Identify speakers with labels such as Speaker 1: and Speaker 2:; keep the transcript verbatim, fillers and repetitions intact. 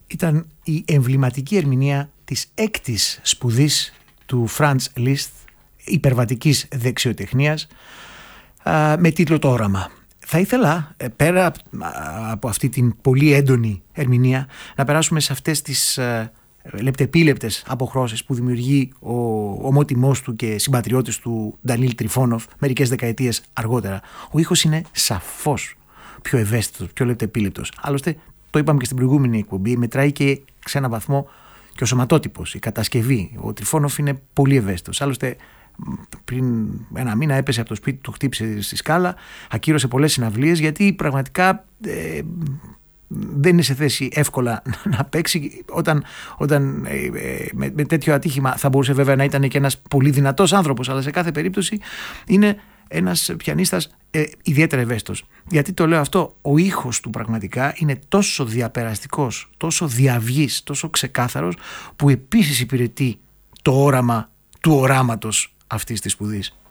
Speaker 1: Ήταν η εμβληματική ερμηνεία της έκτης σπουδής του Franz Liszt, υπερβατικής δεξιοτεχνίας, με τίτλο «Το όραμα». Θα ήθελα, πέρα από αυτή την πολύ έντονη ερμηνεία, να περάσουμε σε αυτές τις λεπτεπίλεπτες αποχρώσεις που δημιουργεί ο ομότιμός του και συμπατριώτης του Ντανίλ Τριφόνοφ μερικές δεκαετίες αργότερα. Ο ήχος είναι σαφώς πιο ευαίσθητος, πιο λεπτεπίλεπτος. Άλλωστε, το είπαμε και στην προηγούμενη εκπομπή, μετράει και σε έναν βαθμό και ο σωματότυπος, η κατασκευή. Ο Τριφόνοφ είναι πολύ ευαίσθητος. Άλλωστε, πριν ένα μήνα έπεσε από το σπίτι του, χτύπησε στη σκάλα, ακύρωσε πολλές συναυλίες, γιατί πραγματικά ε, δεν είναι σε θέση εύκολα να παίξει. Όταν, όταν ε, ε, με, με τέτοιο ατύχημα θα μπορούσε βέβαια να ήταν και ένας πολύ δυνατός άνθρωπος, αλλά σε κάθε περίπτωση είναι ένας πιανίστας ε, ιδιαίτερα ευαίσθητος. Γιατί το λέω αυτό? Ο ήχος του πραγματικά είναι τόσο διαπεραστικός, τόσο διαυγής, τόσο ξεκάθαρος, που επίσης υπηρετεί το όραμα του οράματος αυτής της σπουδής.